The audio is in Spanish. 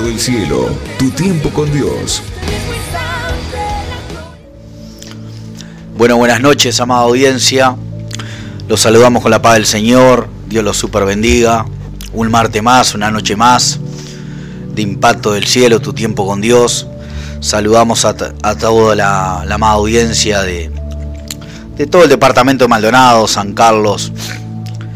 del cielo, tu tiempo con Dios. Bueno, buenas noches, amada audiencia. Los saludamos con la paz del Señor. Dios los super bendiga. Un martes más, una noche más de Impacto del Cielo, tu tiempo con Dios. Saludamos a toda la amada audiencia de todo el departamento de Maldonado, San Carlos,